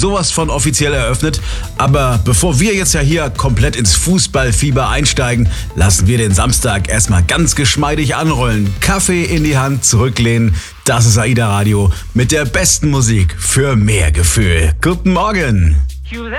sowas von offiziell eröffnet. Aber bevor wir jetzt ja hier komplett ins Fußballfieber einsteigen, lassen wir den Samstag erstmal ganz geschmeidig anrollen. Kaffee in die Hand, zurücklehnen. Das ist AIDA Radio mit der besten Musik für mehr Gefühl. Guten Morgen. Cue that.